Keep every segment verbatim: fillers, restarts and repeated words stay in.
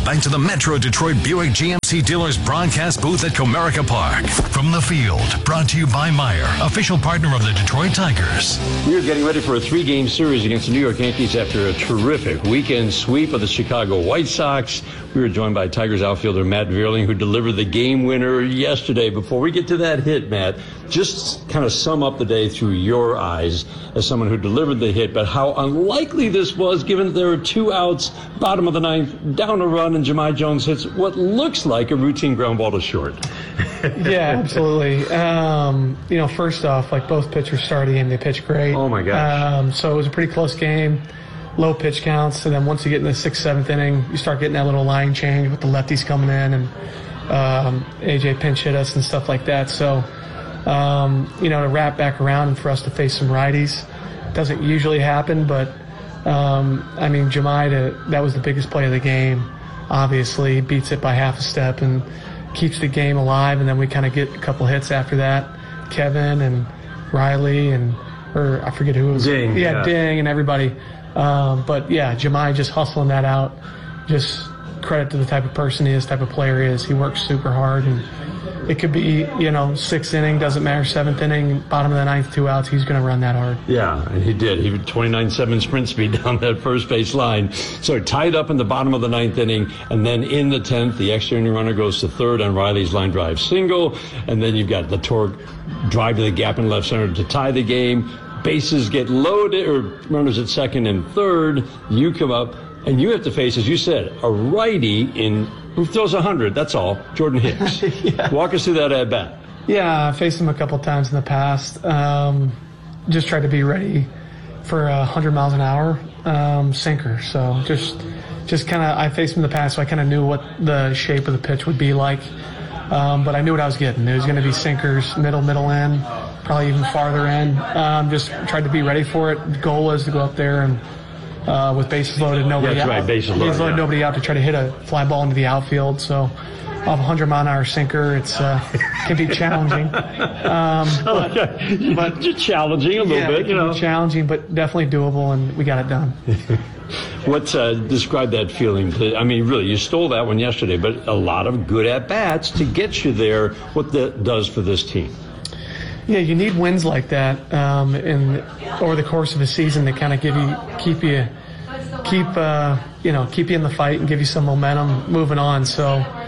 back to the Metro Detroit Buick G M C Dealers broadcast booth at Comerica Park. From the field, brought to you by Meyer, official partner of the Detroit Tigers. We are getting ready for a three-game series against the New York Yankees after a terrific weekend sweep of the Chicago White Sox. We were joined by Tigers outfielder Matt Vierling, who delivered the game winner yesterday. Before we get to that hit, Matt, just kind of sum up the day through your eyes as someone who delivered the hit, but how unlikely this was given that there were two outs, bottom of the ninth, down a run, and Jahmai Jones hits what looks like a routine ground ball to short. Yeah, absolutely. Um, you know, first off, like both pitchers started and they pitched great. Oh, my gosh. Um, so it was a pretty close game, low pitch counts, and then once you get in the sixth, seventh inning, you start getting that little line change with the lefties coming in, and um, A J pinch hit us and stuff like that. So, um, you know, to wrap back around and for us to face some righties doesn't usually happen, but um, I mean, Jahmai, to, that was the biggest play of the game. Obviously, beats it by half a step and keeps the game alive, and then we kind of get a couple hits after that. Kevin and Riley and, or I forget who it was. Ding. Yeah, yeah. Ding and everybody. Um, but yeah, Jahmai just hustling that out. Just credit to the type of person he is, type of player he is. He works super hard, and it could be, you know, sixth inning, doesn't matter, seventh inning, bottom of the ninth, two outs, he's going to run that hard. Yeah, and he did. He had twenty-nine seven sprint speed down that first base line. So tied up in the bottom of the ninth inning, and then in the tenth, the extra inning runner goes to third on Riley's line drive single, and then you've got the torque drive to the gap in left center to tie the game. Bases get loaded, or runners at second and third. You come up, and you have to face, as you said, a righty in who throws one hundred, that's all, Jordan Hicks. Yeah. Walk us through that at bat. Yeah, I faced him a couple times in the past. Um, just tried to be ready for a one hundred miles an hour um, sinker. So just just kind of, I faced him in the past, so I kind of knew what the shape of the pitch would be like. Um, but I knew what I was getting. It was going to be sinkers, middle, middle end, probably even farther end. Um, just tried to be ready for it. The goal was to go up there and uh, with bases loaded, nobody That's out. right, bases loaded, loaded yeah. Nobody out to try to hit a fly ball into the outfield. So off a one hundred mile an hour sinker, it's uh, can be challenging. Um, but, but just challenging a little yeah, bit, it you can know. be challenging, but definitely doable, and we got it done. What uh, describe that feeling? I mean, really, you stole that one yesterday, but a lot of good at bats to get you there. What that does for this team? Yeah, you need wins like that um, in over the course of a season to kind of give you, keep you, keep uh, you know, keep you in the fight and give you some momentum moving on. So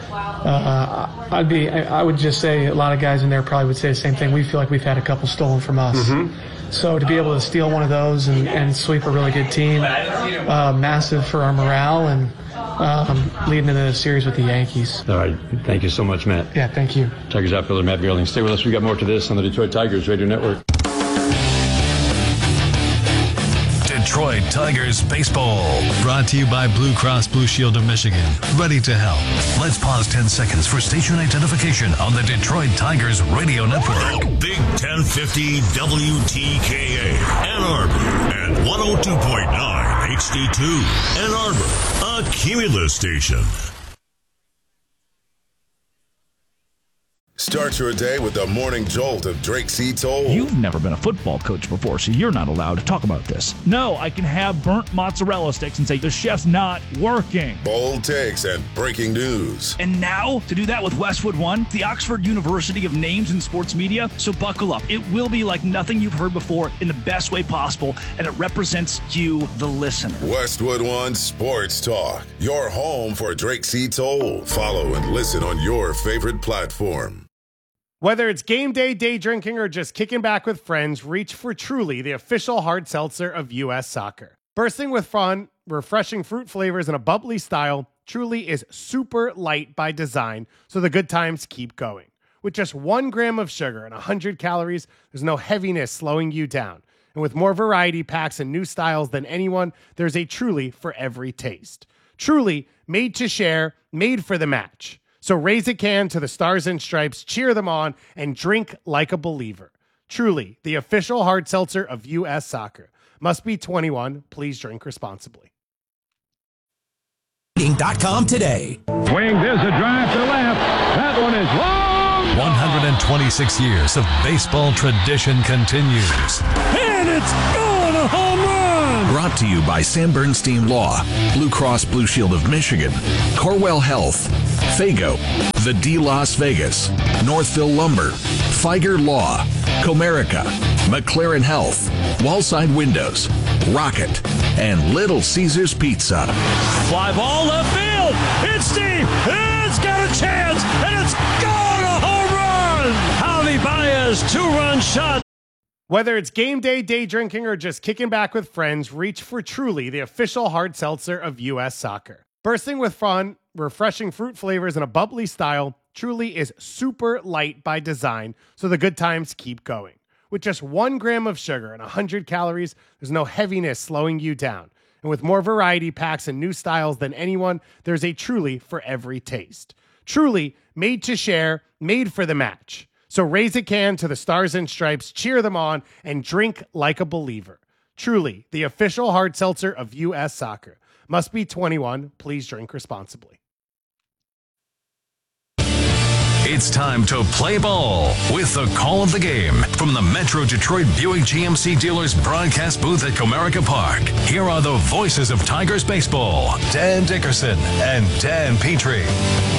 uh, I'd be, I would just say a lot of guys in there probably would say the same thing. We feel like we've had a couple stolen from us. Mm-hmm. So to be able to steal one of those and, and sweep a really good team, uh, massive for our morale and um, leading into the series with the Yankees. All right. Thank you so much, Matt. Yeah, thank you. Tigers outfielder Matt Vierling. Stay with us. We got more to this on the Detroit Tigers Radio Network. Detroit Tigers Baseball. Brought to you by Blue Cross Blue Shield of Michigan. Ready to help. Let's pause ten seconds for station identification on the Detroit Tigers Radio Network. Big ten fifty W T K A, Ann Arbor, and one oh two point nine H D two, Ann Arbor, a Cumulus station. Start your day with the morning jolt of Drake C. Toll. You've never been a football coach before, so you're not allowed to talk about this. No, I can have burnt mozzarella sticks and say the chef's not working. Bold takes and breaking news. And now, to do that with Westwood One, the Oxford University of Names in Sports Media, so buckle up. It will be like nothing you've heard before in the best way possible, and it represents you, the listener. Westwood One Sports Talk, your home for Drake C. Toll. Follow and listen on your favorite platform. Whether it's game day, day drinking, or just kicking back with friends, reach for Truly, the official hard seltzer of U S Soccer. Bursting with fun, refreshing fruit flavors, and a bubbly style, Truly is super light by design, so the good times keep going. With just one gram of sugar and one hundred calories, there's no heaviness slowing you down. And with more variety packs and new styles than anyone, there's a Truly for every taste. Truly, made to share, made for the match. So raise a can to the Stars and Stripes, cheer them on, and drink like a believer. Truly, the official hard seltzer of U S Soccer. Must be twenty-one. Please drink responsibly. dot com today. Swing, there's a drive to left. That one is long. one hundred twenty-six years of baseball tradition continues. And it's gone, a home run. Brought to you by Sam Bernstein Law, Blue Cross Blue Shield of Michigan, Corwell Health, Fago, The D Las Vegas, Northville Lumber, Feiger Law, Comerica, McLaren Health, Wallside Windows, Rocket, and Little Caesars Pizza. Fly ball left field. It's deep. It's got a chance, and it's gone, a home run. Javi Baez, two-run shot. Whether it's game day, day drinking, or just kicking back with friends, reach for Truly, the official hard seltzer of U S Soccer. Bursting with fun, refreshing fruit flavors, and a bubbly style, Truly is super light by design, so the good times keep going. With just one gram of sugar and one hundred calories, there's no heaviness slowing you down. And with more variety packs and new styles than anyone, there's a Truly for every taste. Truly, made to share, made for the match. So raise a can to the Stars and Stripes, cheer them on, and drink like a believer. Truly, the official hard seltzer of U S Soccer. Must be twenty-one. Please drink responsibly. It's time to play ball with the call of the game from the Metro Detroit Buick G M C Dealers broadcast booth at Comerica Park. Here are the voices of Tigers baseball, Dan Dickerson and Dan Petrie.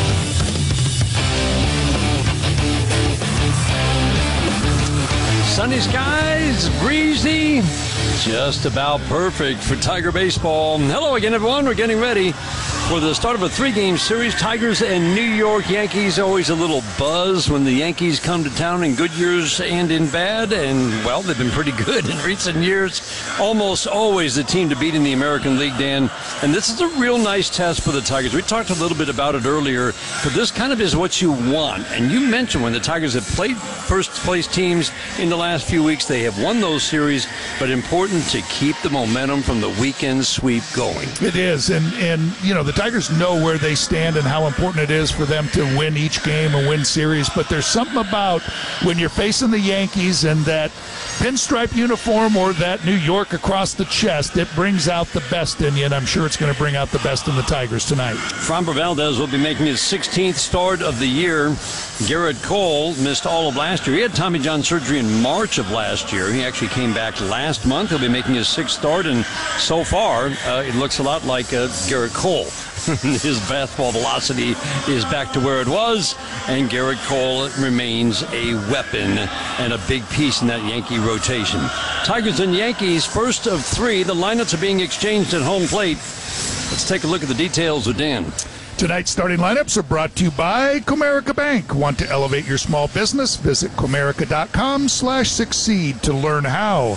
Sunny skies, breezy, just about perfect for Tiger baseball. Hello again, everyone. We're getting ready for the start of a three-game series. Tigers and New York Yankees. Always a little buzz when the Yankees come to town in good years and in bad. And, well, they've been pretty good in recent years. Almost always the team to beat in the American League, Dan. And this is a real nice test for the Tigers. We talked a little bit about it earlier, but this kind of is what you want. And you mentioned when the Tigers have played first-place teams in the last few weeks, they have won those series, but important to keep the momentum from the weekend sweep going. It is. And, and you know, the Tigers know where they stand and how important it is for them to win each game and win series, but there's something about when you're facing the Yankees and that pinstripe uniform or that New York across the chest, it brings out the best in you, and I'm sure it's going to bring out the best in the Tigers tonight. Framber Valdez will be making his sixteenth start of the year. Garrett Cole missed all of last year. He had Tommy John surgery in March of last year. He actually came back last month. He'll be making his sixth start, and so far, uh, it looks a lot like uh, Garrett Cole. His fastball velocity is back to where it was, and Garrett Cole remains a weapon and a big piece in that Yankee rotation. Tigers and Yankees, first of three. The lineups are being exchanged at home plate. Let's take a look at the details with Dan. Tonight's starting lineups are brought to you by Comerica Bank. Want to elevate your small business? Visit Comerica.com slash succeed to learn how.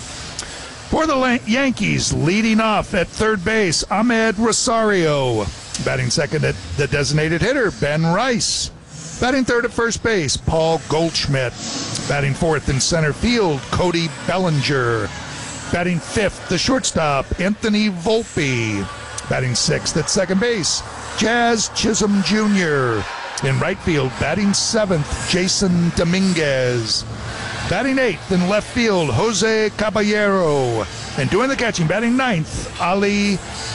For the Yankees, leading off at third base, Ahmed Rosario. Batting second at the designated hitter, Ben Rice. Batting third at first base, Paul Goldschmidt. Batting fourth in center field, Cody Bellinger. Batting fifth, the shortstop, Anthony Volpe. Batting sixth at second base, Jazz Chisholm Junior In right field, batting seventh, Jason Dominguez. Batting eighth in left field, Jose Caballero. And doing the catching, batting ninth, Ali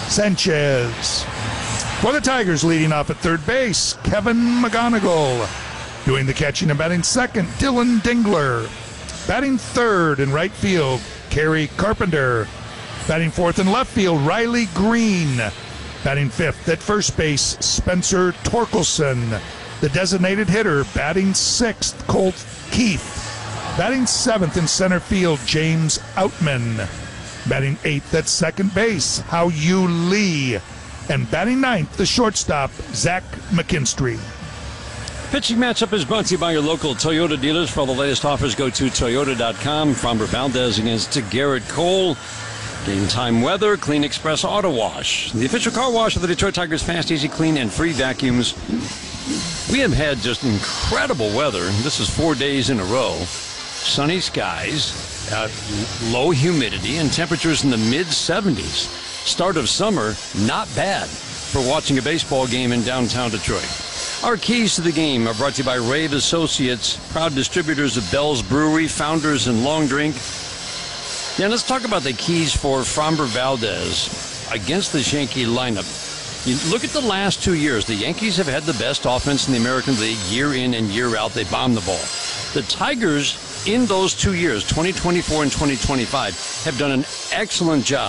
Sanchez. For the Tigers, leading off at third base, Kevin McGonigal. Doing the catching and batting second, Dylan Dingler. Batting third in right field, Kerry Carpenter. Batting fourth in left field, Riley Green. Batting fifth at first base, Spencer Torkelson. The designated hitter, batting sixth, Colt Keith. Batting seventh in center field, James Outman. Batting eighth at second base, Hao Yu Lee. And batting ninth, the shortstop, Zach McKinstry. Pitching matchup is brought to you by your local Toyota dealers. For all the latest offers, go to Toyota dot com. Framber Valdez against Garrett Cole. Game time weather, Clean Express Auto Wash. The official car wash of the Detroit Tigers, fast, easy, clean, and free vacuums. We have had just incredible weather. This is four days in a row. Sunny skies, uh, low humidity, and temperatures in the mid seventies. Start of summer, not bad for watching a baseball game in downtown Detroit. Our keys to the game are brought to you by Rave Associates, proud distributors of Bell's Brewery, founders and long drink. Now let's talk about the keys for Framber Valdez against the Yankee lineup. You look at the last two years. The Yankees have had the best offense in the American League year in and year out. They bomb the ball. The Tigers, in those two years, twenty twenty-four and twenty twenty-five, have done an excellent job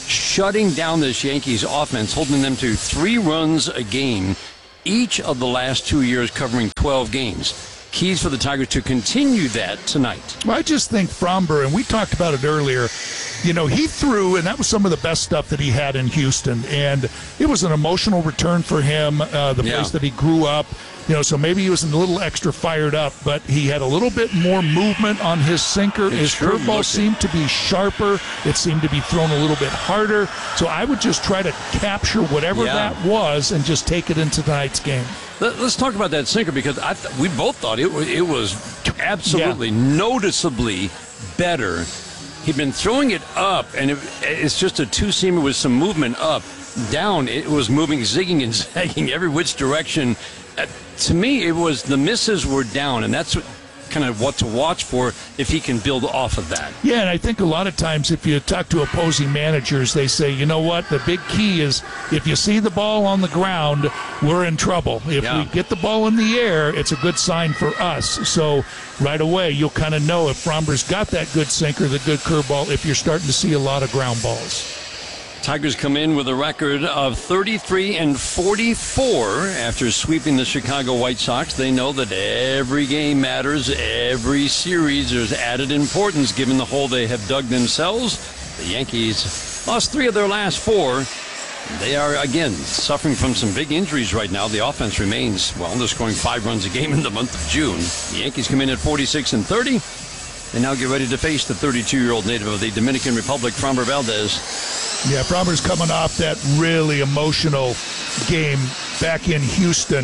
shutting down this Yankees offense, holding them to three runs a game each of the last two years, covering twelve games. Keys for the Tigers to continue that tonight. Well, I just think Framber, and we talked about it earlier, you know, he threw, and that was some of the best stuff that he had in Houston, and it was an emotional return for him, uh, the yeah. place that he grew up. You know, so maybe he was a little extra fired up, but he had a little bit more movement on his sinker. It his sure curveball seemed to be sharper. It seemed to be thrown a little bit harder. So I would just try to capture whatever yeah. that was and just take it into tonight's game. Let, let's talk about that sinker, because I th- we both thought it was, it was absolutely yeah. noticeably better. He'd been throwing it up, and it, it's just a two-seamer with some movement up. Down, it was moving, zigging and zagging every which direction. Uh, to me, it was the misses were down, and that's what, kind of what to watch for if he can build off of that. Yeah, and I think a lot of times if you talk to opposing managers, they say, you know what, the big key is if you see the ball on the ground, we're in trouble. If yeah. we get the ball in the air, it's a good sign for us. So right away, you'll kind of know if Framber's got that good sinker, the good curveball, if you're starting to see a lot of ground balls. Tigers come in with a record of thirty-three and forty-four after sweeping the Chicago White Sox. They know that every game matters, every series is added importance given the hole they have dug themselves. The Yankees lost three of their last four. They are, again, suffering from some big injuries right now. The offense remains, well, they're scoring five runs a game in the month of June. The Yankees come in at forty-six and thirty. They now get ready to face the thirty-two-year-old native of the Dominican Republic, Framber Valdez. Yeah, Framber's coming off that really emotional game back in Houston,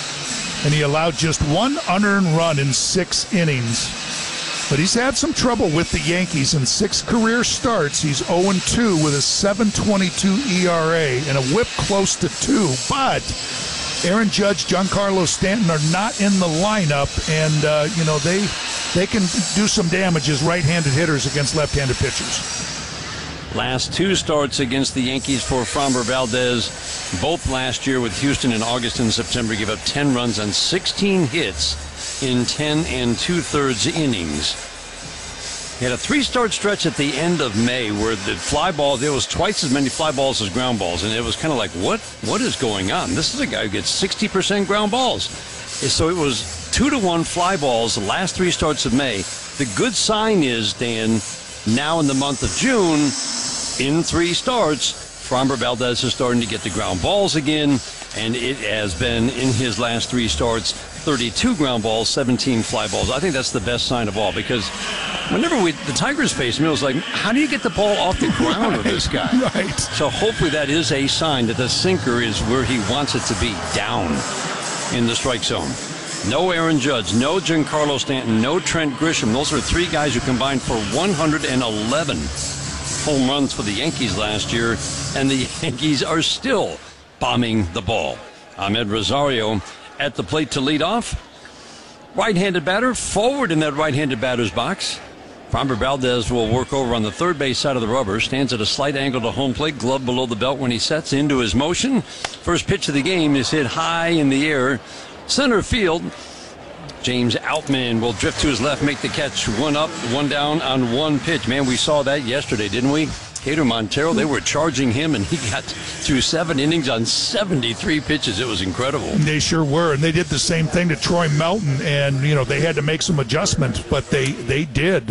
and he allowed just one unearned run in six innings. But he's had some trouble with the Yankees in six career starts. He's oh and two with a seven twenty-two E R A and a whip close to two. But Aaron Judge, Giancarlo Stanton are not in the lineup, and, uh, you know, they they can do some damage as right-handed hitters against left-handed pitchers. Last two starts against the Yankees for Framber Valdez, both last year with Houston in August and September, gave up ten runs on sixteen hits in ten and two-thirds innings. He had a three-start stretch at the end of May where the fly balls, there was twice as many fly balls as ground balls, and it was kind of like, what? What is going on? This is a guy who gets sixty percent ground balls. So it was two to one fly balls the last three starts of May. The good sign is, Dan, now in the month of June, in three starts, Framber Valdez is starting to get the ground balls again, and it has been in his last three starts, thirty-two ground balls, seventeen fly balls. I think that's the best sign of all, because whenever we the Tigers faced him, it was like, how do you get the ball off the ground right, with this guy? Right. So hopefully that is a sign that the sinker is where he wants it to be, down in the strike zone. No Aaron Judge, no Giancarlo Stanton, no Trent Grisham. Those are three guys who combined for one hundred eleven home runs for the Yankees last year, and the Yankees are still bombing the ball. Ahmed Rosario at the plate to lead off. Right-handed batter, forward in that right-handed batter's box. Framber Valdez will work over on the third base side of the rubber, stands at a slight angle to home plate, glove below the belt when he sets into his motion. First pitch of the game is hit high in the air, center field. James Outman will drift to his left, make the catch. One up, one down on one pitch. Man, we saw that yesterday, didn't we? Cater Montero, they were charging him, and he got through seven innings on seventy-three pitches. It was incredible. They sure were, and they did the same thing to Troy Melton, and, you know, they had to make some adjustments, but they, they did.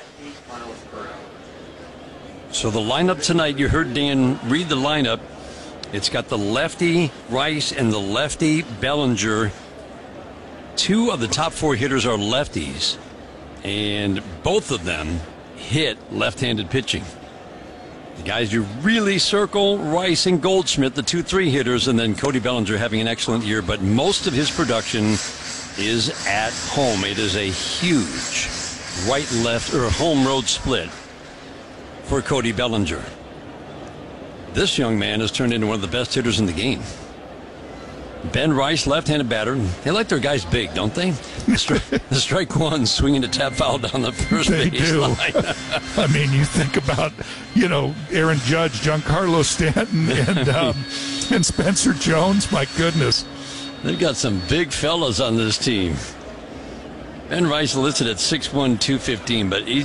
So the lineup tonight, you heard Dan read the lineup. It's got the lefty Rice and the lefty Bellinger. Two of the top four hitters are lefties, and both of them hit left-handed pitching. The guys you really circle, Rice and Goldschmidt, the two three hitters, and then Cody Bellinger having an excellent year, but most of his production is at home. It is a huge right-left or home road split for Cody Bellinger. This young man has turned into one of the best hitters in the game. Ben Rice, left-handed batter. They like their guys big, don't they? The, stri- the strike one, swinging a tap foul down the first they base do. line. I mean, you think about, you know, Aaron Judge, Giancarlo Stanton, and um, and Spencer Jones. My goodness. They've got some big fellas on this team. Ben Rice listed at six one, two fifteen, but he's